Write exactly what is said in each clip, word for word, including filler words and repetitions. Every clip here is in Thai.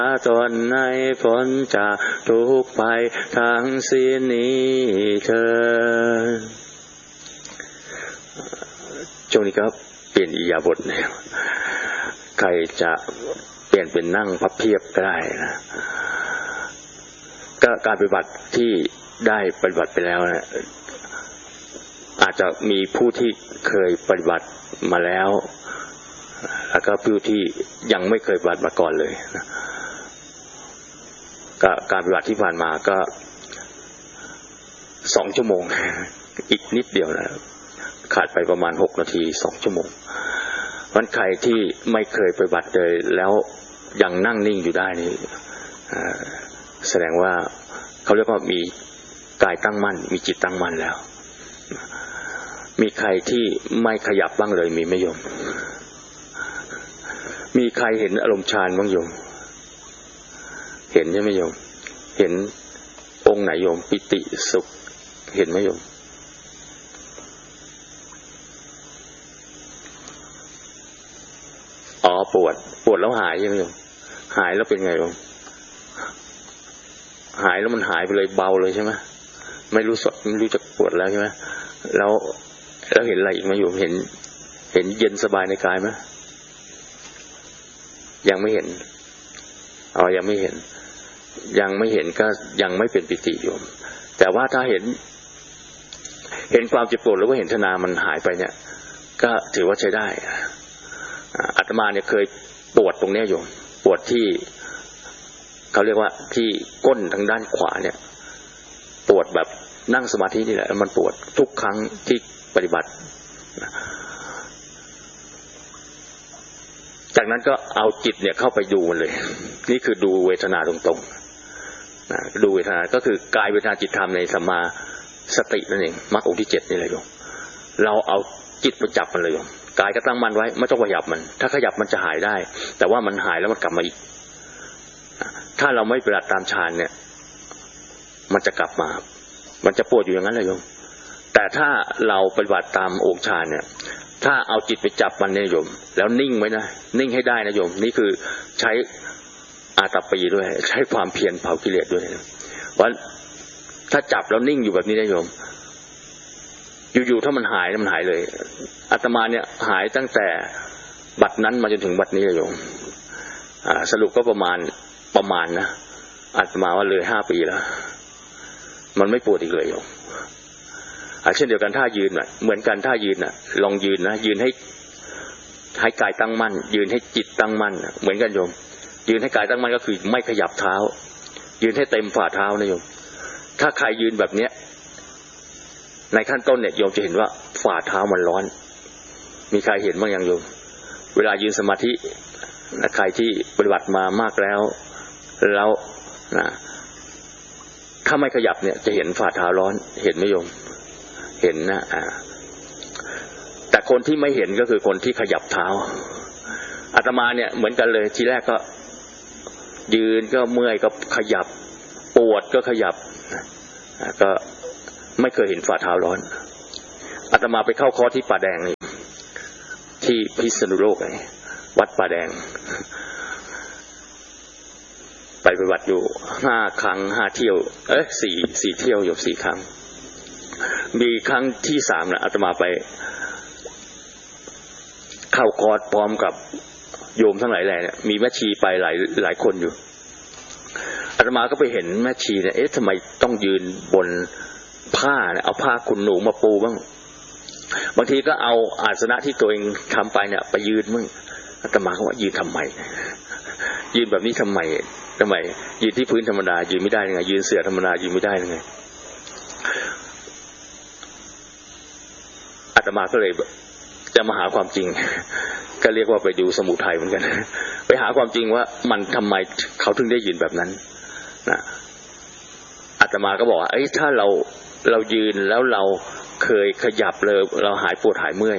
ตนในพ้นจากทุกข์ภัยทั้งสิ้นนี้เถิดช่วงนี้ก็เปลี่ยนอิริยาบถเนี่ยใครจะเปลี่ยนเป็นนั่งพับเพียบก็ได้นะก็การปฏิบัติที่ได้ปฏิบัติไปแล้วนะอาจจะมีผู้ที่เคยปฏิบัติมาแล้วแล้วก็ผู้ที่ยังไม่เคยปฏิบัติมาก่อนเลยนะก็การปฏิบัติที่ผ่านมาก็สองชั่วโมงอีกนิดเดียวนะขาดไปประมาณหกนาทีสองชั่วโมงวันใครที่ไม่เคยปฏิบัติเลยแล้วยังนั่งนิ่งอยู่ได้นี่แสดงว่าเขาเรียกว่ามีกายตั้งมั่นมีจิตตั้งมั่นแล้วมีใครที่ไม่ขยับบ้างเลยมีไหมโยมมีใครเห็นอารมณ์ฌานบ้างโยมเห็นใช่ไหมโยมเห็นองค์ไหนโยมปิติสุขเห็นไหมโยมอ๋อปวดปวดแล้วหายใช่ไหมโยมหายแล้วเป็นไงโยมหายแล้วมันหายไปเลยเบาเลยใช่ไหมไม่รู้สึกไม่รู้จักปวดแล้วใช่ไหมแล้วแล้วเห็นอะไรอีกไหมโยมเห็นเห็นเย็นสบายในกายไหมยังไม่เห็นอ๋อยังไม่เห็นยังไม่เห็นก็ยังไม่เป็นปิติโยมแต่ว่าถ้าเห็นเห็นความเจ็บปวดแล้วก็เห็นธนามันหายไปเนี่ยก็ถือว่าใช้ได้อาตมาเนี่ยเคยปวดตรงนี้โยมปวดที่เขาเรียกว่าที่ก้นทางด้านขวาเนี่ยปวดแบบนั่งสมาธินี่แหละมันปวดทุกครั้งที่ปฏิบัติจากนั้นก็เอาจิตเนี่ยเข้าไปดูมันเลยนี่คือดูเวทนาตรงๆนะดูเวทนาก็คือกายเวทนาจิตธรรมในสัมมาสตินั่นเองมรรคองค์ที่เจ็ดนี่เลยโยมเราเอาจิตไปจับมันเลยโยมกายก็ตั้งมั่นไว้ไม่ต้องขยับมันถ้าขยับมันจะหายได้แต่ว่ามันหายแล้วมันกลับมาอีกถ้าเราไม่ปฏิบัติตามฌานเนี่ยมันจะกลับมามันจะปวดอยู่อย่างนั้นเลยโยมแต่ถ้าเราปฏิบัติตามองค์ฌานเนี่ยถ้าเอาจิตไปจับมันเนี่ยโยมแล้วนิ่งไว้นะนิ่งให้ได้นะโยมนี่คือใช้อาตปีด้วยใช้ความเพียรเผากิเลสด้วยนะว่าถ้าจับแล้วนิ่งอยู่แบบนี้นะโยมอยู่ๆถ้ามันหายมันหายเลยอาตมาเนี่ยหายตั้งแต่บัดนั้นมาจนถึงบัดนี้เลยโยมสรุปก็ประมาณประมาณนะอาตมาว่าเลยห้าปีแล้วมันไม่ปวดอีกเลยโยมเช่นเดียวกันท่ายืนน่ะเหมือนกันท่ายืนน่ะลองยืนนะยืนให้ให้กายตั้งมั่นยืนให้จิตตั้งมั่นเหมือนกันโยมยืนให้กายตั้งมั่นก็คือไม่ขยับเท้ายืนให้เต็มฝ่าเท้านะโยมถ้าใครยืนแบบเนี้ยในขั้นต้นเนี่ยโยมจะเห็นว่าฝ่าเท้ามันร้อนมีใครเห็นบ้างยังโยมเวลายืนสมาธิใครที่ปฏิบัติมามากแล้วแล้วนะถ้าไม่ขยับเนี่ยจะเห็นฝ่าเท้าร้อนเห็นไหมโยมเห็นนะอ่าแต่คนที่ไม่เห็นก็คือคนที่ขยับเท้าอาตมาเนี่ยเหมือนกันเลยทีแรกก็ยืนก็เมื่อยก็ขยับปวดก็ขยับก็ไม่เคยเห็นฝ่าเท้าร้อนอาตมาไปเข้าคอร์สที่ป่าแดงนี่ที่พิษณุโลกไงวัดป่าแดงไปปฏิบัติอยู่ห้าครั้งห้าเที่ยวเอ๊ะสี่สี่เที่ยวอยู่สี่ครั้งมีครั้งที่สามนะอาตมาไปเข้าคอร์สพร้อมกับโยมทั้งหลายแหล่เนี่ยมีแม่ชีไปหลายหลายคนอยู่อาตมาก็ไปเห็นแม่ชีเนี่ยเอ๊ะทำไมต้องยืนบนผ้าเนี่ยเอาผ้าขนหนูมาปูบ้างบางทีก็เอาอาสนะที่ตัวเองทำไปเนี่ยไปยืนมึงอาตมาก็ว่ายืนทำไมยืนแบบนี้ทำไมทำไมยืนที่พื้นธรรมดายืนไม่ได้ยังไงยืนเสื่อธรรมดายืนไม่ได้ยังไงอาตมาก็เลยจะมาหาความจริงก็เรียกว่าไปดูสมุทัยเหมือนกันไปหาความจริงว่ามันทำไมเขาถึงได้ยืนแบบนั้นนะอาตมาก็บอกว่าเอ้ยถ้าเราเรายืนแล้วเราเคยขยับเลยเราหายปวดหายเมื่อย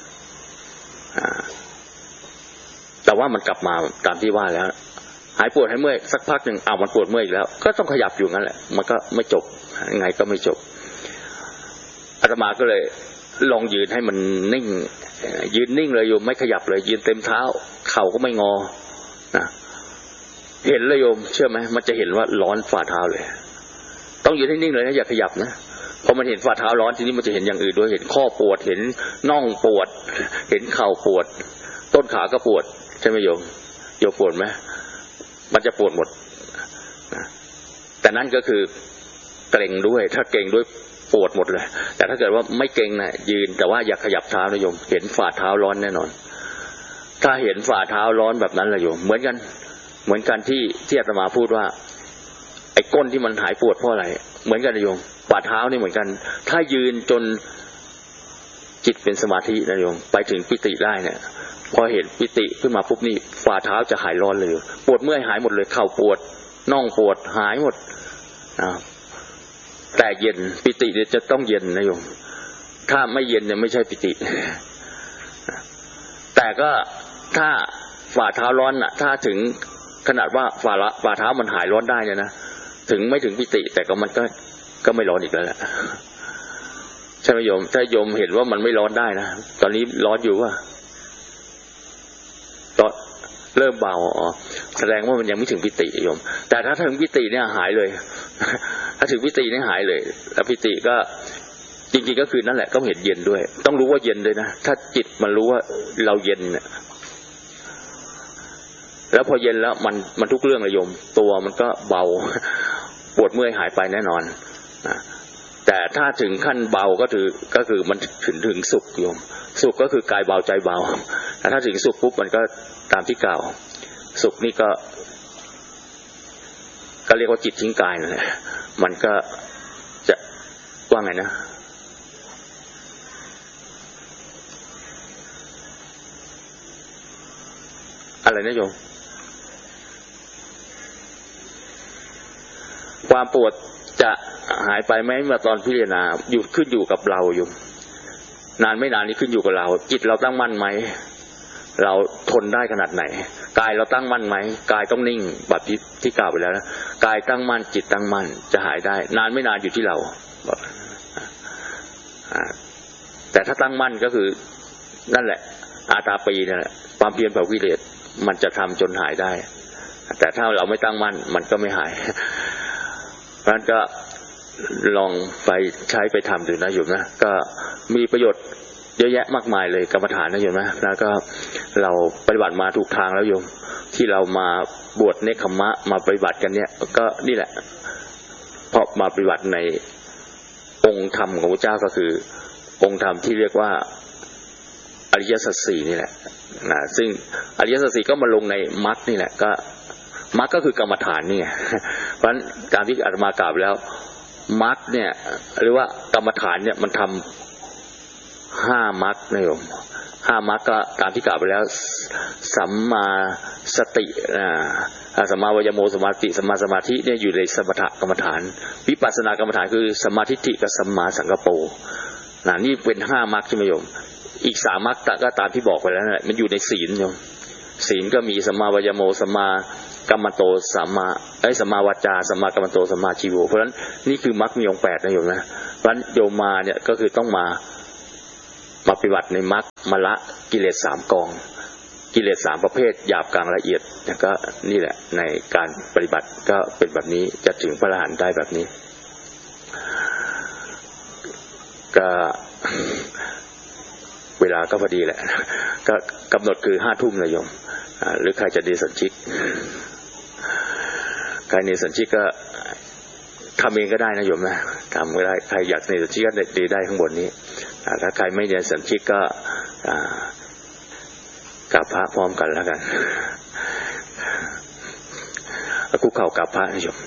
แต่ว่ามันกลับมาตามที่ว่าแล้วหายปวดหายเมื่อยสักพักหนึ่งเอามันปวดเมื่อยอีกแล้วก็ต้องขยับอยู่งั้นแหละมันก็ไม่จบไงก็ไม่จบอาตมาก็เลยลองยืนให้มันนิ่งยืนนิ่งเลยอยู่ไม่ขยับเลยยืนเต็มเท้าเข่าก็ไม่งอนะเห็นเลยโยมเชื่อไหมมันจะเห็นว่าร้อนฝ่าเท้าเลยต้องยืนนิ่งๆเลยนะอย่าขยับนะพอมันเห็นฝ่าเท้าร้อนทีนี้มันจะเห็นอย่างอื่นด้วยเห็นข้อปวดเห็นน่องปวดเห็นเข่าปวดต้นขาก็ปวดใช่ไหมโยมโยมปวดไหมมันจะปวดหมดนะแต่นั่นก็คือเกร็งด้วยถ้าเกร็งด้วยปวดหมดเลยแต่ถ้าเกิดว่าไม่เกร็งนะยืนแต่ว่าอย่าขยับเท้านะโยมเห็นฝ่าเท้าร้อนแน่นอนถ้าเห็นฝ่าเท้าร้อนแบบนั้นเลยโยมเหมือนกันเหมือนกันที่ที่อาตมาพูดว่าไอ้ก้นที่มันหายปวดเพราะอะไรเหมือนกันนะโยมฝ่าเท้านี่เหมือนกันถ้ายืนจนจิตเป็นสมาธินะโยมไปถึงปิติได้เนี่ยพอเห็นปิติขึ้นมาปุ๊บนี่ฝ่าเท้าจะหายร้อนเลยปวดเมื่อยหายหมดเลยเข่าปวดน่องปวดหายหมดนะแต่เย็นปิติเนี่ยจะต้องเย็นนะโยมถ้าไม่เย็นเนี่ยไม่ใช่ปิติแต่ก็ถ้าฝ่าเท้าร้อนน่ะถ้าถึงขนาดว่าฝ่าฝ่าเท้ามันหายร้อนได้เนี่ยนะถึงไม่ถึงปิติแต่ก็มันก็ก็ไม่ร้อนอีกแล้วแหละใช่ไหมโยมถ้าโยมเห็นว่ามันไม่ร้อนได้นะตอนนี้ร้อนอยู่ว่าตอนเริ่มเบาอ๋อแสดงว่ามันยังไม่ถึงปิติโยมแต่ถ้าถึงปิติเนี่ยหายเลยถ้าถึงปิติเนี่ยหายเลยแล้วปิติก็จริงๆก็คือนั่นแหละก็เห็นเย็นด้วยต้องรู้ว่าเย็นด้วยนะถ้าจิตมันรู้ว่าเราเย็นเนี่ยแล้วพอเย็นแล้วมันมันทุกเรื่องเลยโยมตัวมันก็เบาปวดเมื่อยหายไปแน่นอนนะแต่ถ้าถึงขั้นเบาก็คือก็คือมันถึงถึงสุขโยมสุขก็คือกายเบาใจเบาแต่ถ้าถึงสุขปุ๊บมันก็ตามที่กล่าวสุขนี่ก็ก็เรียกว่าจิตทิ้งกายนั่นแหละมันก็จะว่าไงนะอะไรนะโยมความปวดจะหายไปไหมเมื่อตอนพิจารณาอยู่ขึ้นอยู่กับเราโยมนานไม่นานนี้ขึ้นอยู่กับเราจิตเราตั้งมั่นไหมเราทนได้ขนาดไหนกายเราตั้งมั่นไหมกายต้องนิ่งแบบที่ที่กล่าวไปแล้วนะกายตั้งมั่นจิตตั้งมั่นจะหายได้นานไม่นานอยู่ที่เราแต่ถ้าตั้งมั่นก็คือนั่นแหละอาตาปีนั่นแหละความเพียรเผากิเลสมันจะทำจนหายได้แต่ถ้าเราไม่ตั้งมั่นมันก็ไม่หายเพราะฉะนั้นก็ลองไปใช้ไปทำดูนะโยมนะก็มีประโยชน์เยอะแยะมากมายเลยกรรมฐานนะโยมนะแล้วก็เราปฏิบัติมาถูกทางแล้วโยมที่เรามาบวชเนคขมมะมาปฏิบัติกันเนี่ยก็นี่แหละเพราะมาปฏิบัติในองค์ธรรมของพระเจ้าก็คือองค์ธรรมที่เรียกว่าอริยสัจสี่นี่แหละนะซึ่งอริยสัจสี่ก็มาลงในมรรคนี่แหละก็มรรคก็คือกรรมฐานนี่เพราะฉะนั้นการที่อาตมากล่าวแล้วมรรคเนี่ยหรือว่ากรรมฐานเนี่ยมันทำห้ามรรคนะโยมห้ามรรคก็ตามที่กล่าวไปแล้วสัมมาสติอ่าสัมมาวายโมสัมมาสติสัมมาสมาธิเนี่ยอยู่ในสมถกรรมฐานวิปัสสนากรรมฐานคือสัมมาทิฏฐิกับสัมมาสังกัปโปนะนี่เป็นห้ามรรคใช่ไหมโยมอีกสามมรรคก็ตามที่บอกไปแล้วนะมันอยู่ในศีลโยมศีลก็มีสัมมาวายโมสัมมากัมมันโตสัมมาไอ้สัมมาวาจาสัมมากัมมันโตสัมมาชีโวเพราะฉะนั้นนี่คือมรรคมีองค์แปดนะโยมนะเพราะฉะนั้นโยมมาเนี่ยก็คือต้องมามาปฏิบัติในมรรคมาละกิเลสสามกองกิเลสสามประเภทหยาบกลางละเอียดแล้วก็นี่แหละในการปฏิบัติก็เป็นแบบนี้จะถึงพระอรหันต์ได้แบบนี้ก็เวลาก็พอดีแหละก็กำหนดคือห้าทุ่มนะโยมหรือใครจะเดสัญชิกใครเนสัญชิกก็ทำเองก็ได้นะโยมนะทำก็ได้ใครอยากเนสัญชิกก็ดีได้ข้างบนนี้ถ้าใครไม่เนสัญชิกก็กราบพระพร้อมกันแล้วกันคุกเข่ากราบพระนะโยม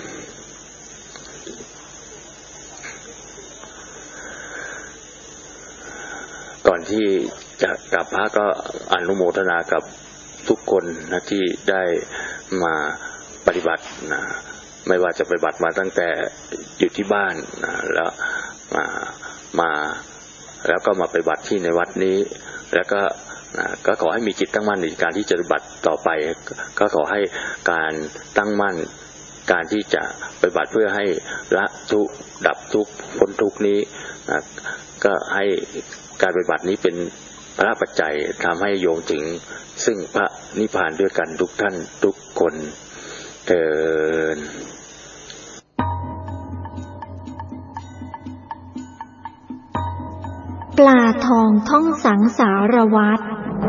ก่อนที่จะกราบพระก็อนุโมทนากับทุกคนนะที่ได้มาปฏิบัตินะไม่ว่าจะปฏิบัติมาตั้งแต่อยู่ที่บ้านนะแล้วมามาแล้วก็มาปฏิบัติที่ในวัดนี้แล้วก็นะก็ขอให้มีจิตตั้งมั่นในการที่จะปฏิบัติต่อไปก็ขอให้การตั้งมั่นการที่จะปฏิบัติเพื่อให้ละทุกข์ดับทุกข์พ้นทุกข์นี้นะก็ให้การปฏิบัตินี้เป็นพระปัจจัยทำให้โยมถึงซึ่งพระนิพพานด้วยกันทุกท่านทุกคนเถิดปลาทองท่องสังสารวัฏ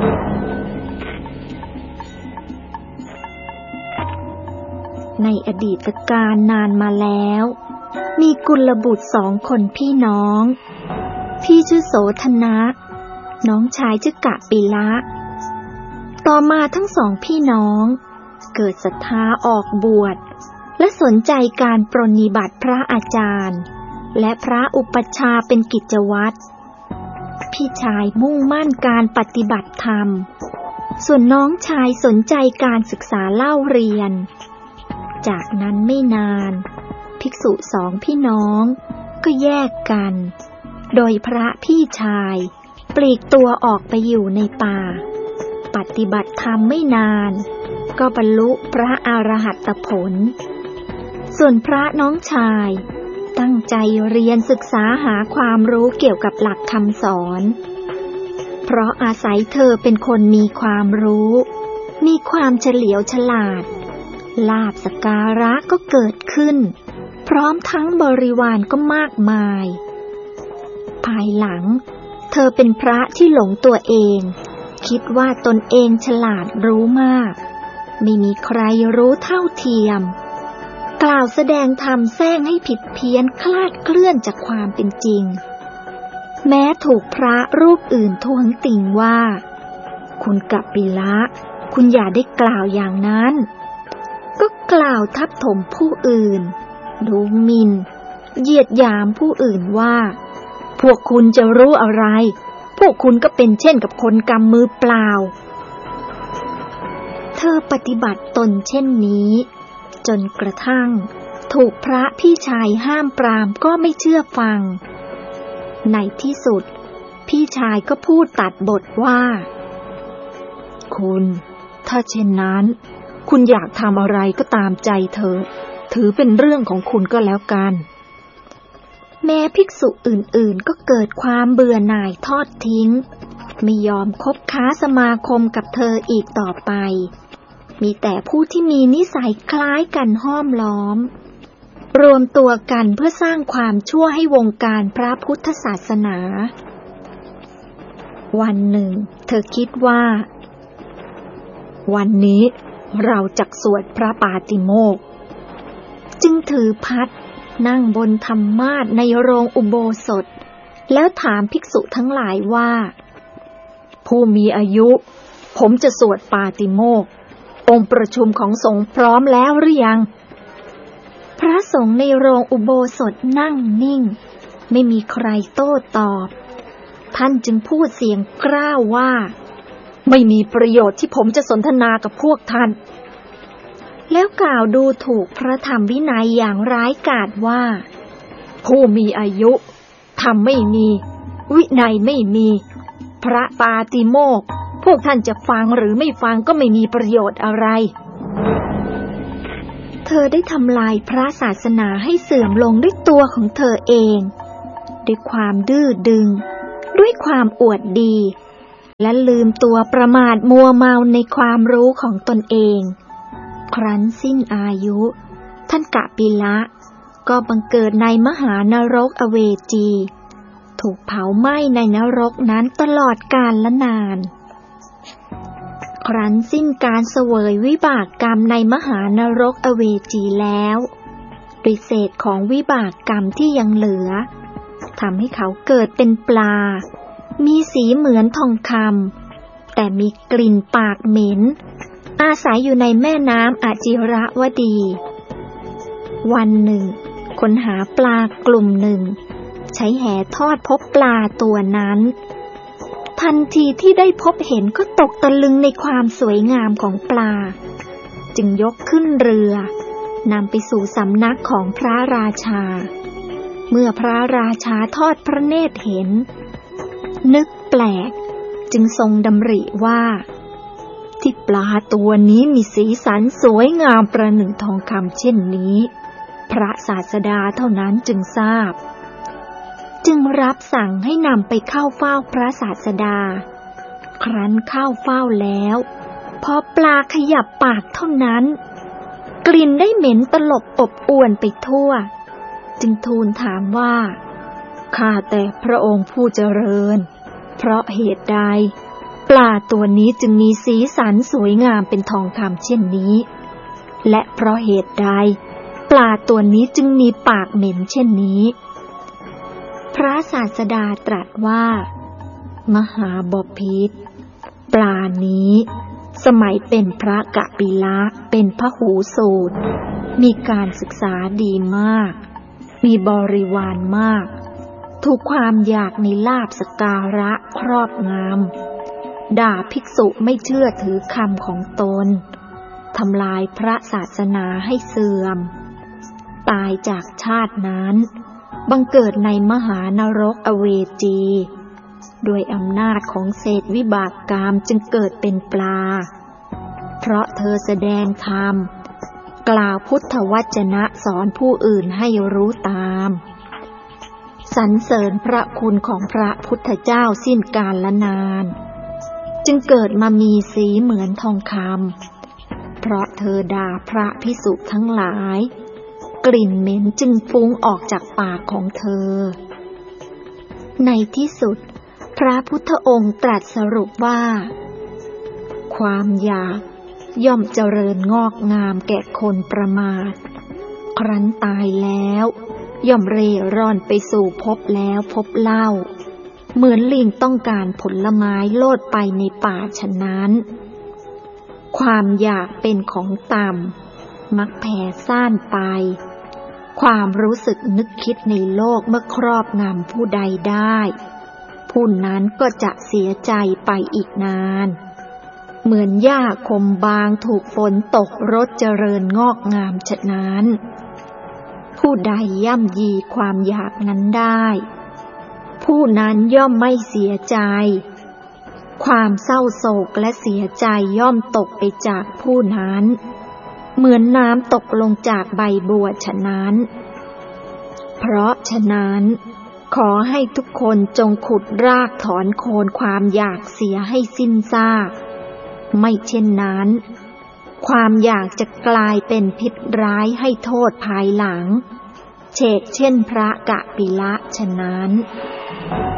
ในอดีตการนานมาแล้วมีกุลบุตรสองคนพี่น้องพี่ชื่อโสธนะน้องชายชื่อกะปิละต่อมาทั้งสองพี่น้องเกิดศรัทธาออกบวชและสนใจการปรนนิบัติพระอาจารย์และพระอุปัชฌาย์เป็นกิจวัตรพี่ชายมุ่งมั่นการปฏิบัติธรรมส่วนน้องชายสนใจการศึกษาเล่าเรียนจากนั้นไม่นานภิกษุสองพี่น้องก็แยกกันโดยพระพี่ชายปลีกตัวออกไปอยู่ในป่าปฏิบัติธรรมไม่นานก็บรรลุพระอรหัตผลส่วนพระน้องชายตั้งใจเรียนศึกษาหาความรู้เกี่ยวกับหลักคำสอนเพราะอาศัยเธอเป็นคนมีความรู้มีความเฉลียวฉลาดลาภสักการะก็เกิดขึ้นพร้อมทั้งบริวารก็มากมายภายหลังเธอเป็นพระที่หลงตัวเองคิดว่าตนเองฉลาดรู้มากไม่มีใครรู้เท่าเทียมกล่าวแสดงธรรมแซงให้ผิดเพี้ยนคลาดเคลื่อนจากความเป็นจริงแม้ถูกพระรูปอื่นท้วงติ่งว่าคุณกัปปิละคุณอย่าได้กล่าวอย่างนั้นก็กล่าวทับถมผู้อื่นดูหมิ่นเหยียดหยามผู้อื่นว่าพวกคุณจะรู้อะไรพวกคุณก็เป็นเช่นกับคนกำมือเปล่าเธอปฏิบัติตนเช่นนี้จนกระทั่งถูกพระพี่ชายห้ามปรามก็ไม่เชื่อฟังในที่สุดพี่ชายก็พูดตัดบทว่าคุณถ้าเช่นนั้นคุณอยากทำอะไรก็ตามใจเธอถือเป็นเรื่องของคุณก็แล้วกันแม้ภิกษุอื่นๆก็เกิดความเบื่อหน่ายทอดทิ้งไม่ยอมคบค้าสมาคมกับเธออีกต่อไปมีแต่ผู้ที่มีนิสัยคล้ายกันห้อมล้อมรวมตัวกันเพื่อสร้างความชั่วให้วงการพระพุทธศาสนาวันหนึ่งเธอคิดว่าวันนี้เราจักสวดพระปาติโมกข์จึงถือพัดนั่งบนธรรมาสน์ในโรงอุโบสถแล้วถามภิกษุทั้งหลายว่าผู้มีอายุผมจะสวดปาติโมกข์องค์ประชุมของสงฆ์พร้อมแล้วหรือยังพระสงฆ์ในโรงอุโบสถนั่งนิ่งไม่มีใครโต้ตอบท่านจึงพูดเสียงกล้าวว่าไม่มีประโยชน์ที่ผมจะสนทนากับพวกท่านแล้วกล่าวดูถูกพระธรรมวินัยอย่างร้ายกาจว่าผู้มีอายุธรรมไม่มีวินัยไม่มีพระปาติโมกข์พวกท่านจะฟังหรือไม่ฟังก็ไม่มีประโยชน์อะไรเธอได้ทำลายพระศาสนาให้เสื่อมลงด้วยตัวของเธอเองด้วยความดื้อดึงด้วยความอวดดีและลืมตัวประมาทมัวเมาในความรู้ของตนเองครั้นสิ้นอายุท่านกะปิละก็บังเกิดในมหานรกอเวจีถูกเผาไหม้ในนรกนั้นตลอดกาลและนานครั้นสิ้นการเสวยวิบากกรรมในมหานรกอเวจีแล้วด้วยเศษของวิบากกรรมที่ยังเหลือทำให้เขาเกิดเป็นปลามีสีเหมือนทองคำแต่มีกลิ่นปากเหม็นอาศัยอยู่ในแม่น้ำอจิรวดีวันหนึ่งคนหาปลากลุ่มหนึ่งใช้แหทอดพบปลาตัวนั้นทันทีที่ได้พบเห็นก็ตกตะลึงในความสวยงามของปลาจึงยกขึ้นเรือนำไปสู่สำนักของพระราชาเมื่อพระราชาทอดพระเนตรเห็นนึกแปลกจึงทรงดำริว่าที่ปลาตัวนี้มีสีสันสวยงามประหนึ่งทองคำเช่นนี้พระศาสดาเท่านั้นจึงทราบจึงรับสั่งให้นำไปเข้าเฝ้าพระศาสดาครั้นเข้าเฝ้าแล้วพอปลาขยับปากเท่านั้นกลิ่นได้เหม็นตลบอบอวนไปทั่วจึงทูลถามว่าข้าแต่พระองค์ผู้เจริญเพราะเหตุใดปลาตัวนี้จึงมีสีสันสวยงามเป็นทองคำเช่นนี้และเพราะเหตุใดปลาตัวนี้จึงมีปากเหม็นเช่นนี้พระศาสดาตรัสว่ามหาบพิตรปลานี้สมัยเป็นพระกปิละเป็นพหูสูตรมีการศึกษาดีมากมีบริวารมากถูกความอยากในลาภสักการะครอบงำด่าภิกษุไม่เชื่อถือคำของตนทำลายพระศาสนาให้เสื่อมตายจากชาตินั้นบังเกิดในมหานรกอเวจีด้วยอำนาจของเศษวิบากกรรมจึงเกิดเป็นปลาเพราะเธอแสดงธรรมกล่าวพุทธวจนะสอนผู้อื่นให้รู้ตามสรรเสริญพระคุณของพระพุทธเจ้าสิ้นกาลและนานจึงเกิดมามีสีเหมือนทองคำเพราะเธอด่าพระภิกษุทั้งหลายกลิ่นเหม็นจึงฟุ้งออกจากปากของเธอในที่สุดพระพุทธองค์ตรัสสรุปว่าความอยากย่อมเจริญงอกงามแก่คนประมาทครั้นตายแล้วย่อมเร่ร่อนไปสู่ภพแล้วภพเล่าเหมือนลิงต้องการผลไม้โลดไปในป่าฉะนั้นความอยากเป็นของต่ำมักแผ่ซ่านไปความรู้สึกนึกคิดในโลกเมื่อครอบงำผู้ใดได้ผู้นั้นก็จะเสียใจไปอีกนานเหมือนหญ้าคมบางถูกฝนตกรดเจริญงอกงามฉะนั้นผู้ใดย่ำยีความอยากนั้นได้ผู้นั้นย่อมไม่เสียใจความเศร้าโศกและเสียใจย่อมตกไปจากผู้นั้นเหมือนน้ำตกลงจากใบบัวฉะนั้นเพราะฉะนั้นขอให้ทุกคนจงขุดรากถอนโคนความอยากเสียให้สิ้นซากไม่เช่นนั้นความอยากจะกลายเป็นพิษร้ายให้โทษภายหลังเฉกเช่นพระกปิละฉะนั้น